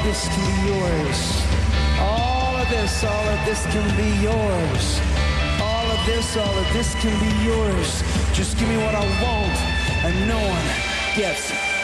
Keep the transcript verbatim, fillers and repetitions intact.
this can be yours. All of this, all of this can be yours. All of this, all of this can be yours. Just give me what I want, and no one gets